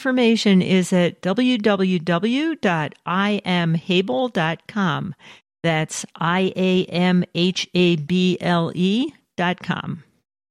Information is at www.iamhable.com. That's IAMHABLE.com.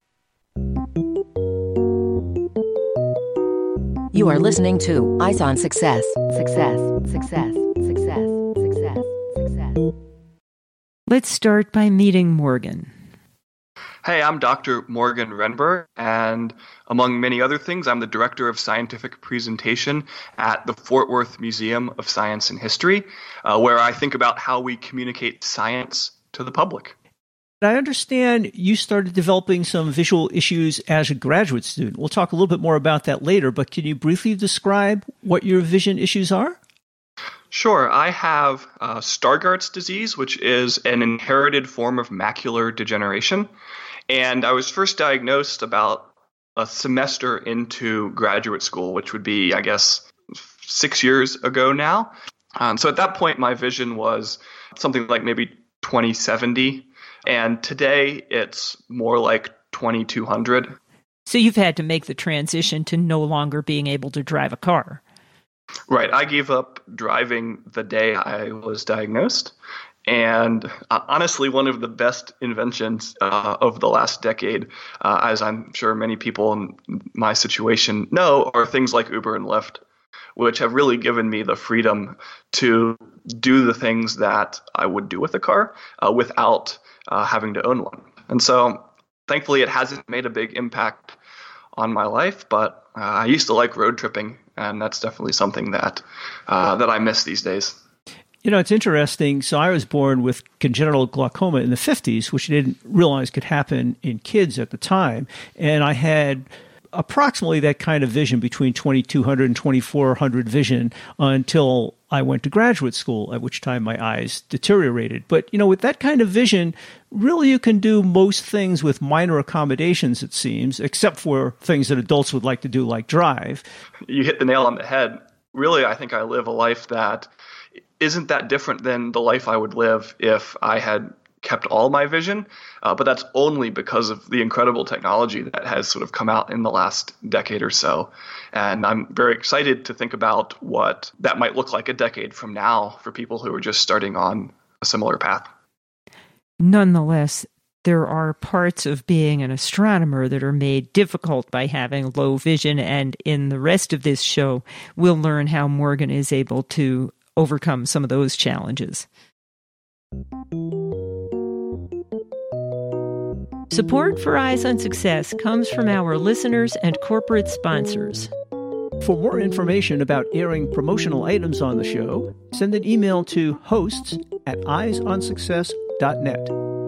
You are listening to Eyes on Success. Success, success, success, success, success. Let's start by meeting Morgan. Hey, I'm Dr. Morgan Renberg, and among many other things, I'm the Director of Scientific Presentation at the Fort Worth Museum of Science and History, where I think about how we communicate science to the public. I understand you started developing some visual issues as a graduate student. We'll talk a little bit more about that later, but can you briefly describe what your vision issues are? Sure. I have Stargardt's disease, which is an inherited form of macular degeneration. And I was first diagnosed about a semester into graduate school, which would be, 6 years ago now. So at that point, my vision was something like maybe 2070. And today, it's more like 2200. So you've had to make the transition to no longer being able to drive a car. Right. I gave up driving the day I was diagnosed. And honestly, one of the best inventions of the last decade, as I'm sure many people in my situation know, are things like Uber and Lyft, which have really given me the freedom to do the things that I would do with a car without having to own one. And so thankfully, it hasn't made a big impact on my life, but I used to like road tripping, and that's definitely something that I miss these days. You know, it's interesting. So I was born with congenital glaucoma in the 50s, which I didn't realize could happen in kids at the time. And I had approximately that kind of vision between 2200 and 2400 vision until I went to graduate school, at which time my eyes deteriorated. But, you know, with that kind of vision, really you can do most things with minor accommodations, it seems, except for things that adults would like to do, like drive. You hit the nail on the head. Really, I think I live a life that isn't that different than the life I would live if I had kept all my vision, but that's only because of the incredible technology that has sort of come out in the last decade or so. And I'm very excited to think about what that might look like a decade from now for people who are just starting on a similar path. Nonetheless, there are parts of being an astronomer that are made difficult by having low vision, and in the rest of this show, we'll learn how Morgan is able to overcome some of those challenges. Support for Eyes on Success comes from our listeners and corporate sponsors. For more information about airing promotional items on the show, send an email to hosts@eyesonsuccess.net.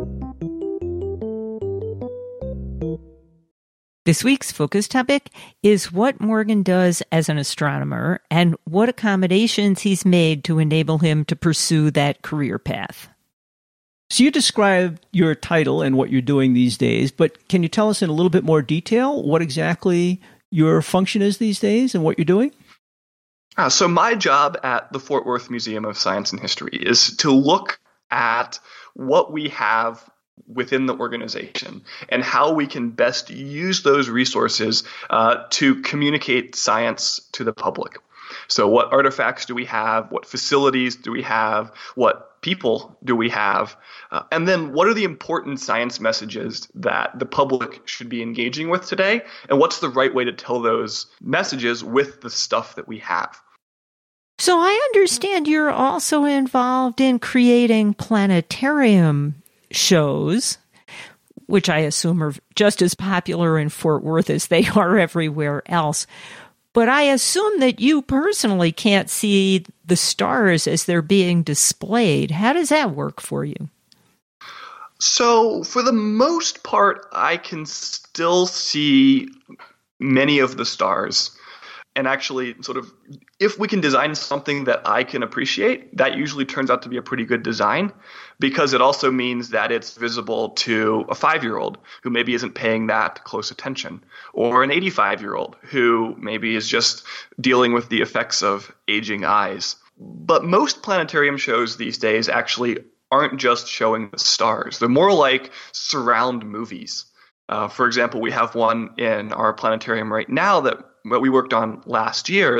This week's focus topic is what Morgan does as an astronomer and what accommodations he's made to enable him to pursue that career path. So you described your title and what you're doing these days, but can you tell us in a little bit more detail what exactly your function is these days and what you're doing? So my job at the Fort Worth Museum of Science and History is to look at what we have within the organization and how we can best use those resources to communicate science to the public. So what artifacts do we have? What facilities do we have? What people do we have? And then what are the important science messages that the public should be engaging with today? And what's the right way to tell those messages with the stuff that we have? So I understand you're also involved in creating planetarium shows, which I assume are just as popular in Fort Worth as they are everywhere else. But I assume that you personally can't see the stars as they're being displayed. How does that work for you? So for the most part, I can still see many of the stars. And actually, sort of, if we can design something that I can appreciate, that usually turns out to be a pretty good design, because it also means that it's visible to a 5-year-old who maybe isn't paying that close attention, or an 85-year-old who maybe is just dealing with the effects of aging eyes. But most planetarium shows these days actually aren't just showing the stars. They're more like surround movies. For example, we have one in our planetarium right now that what we worked on last year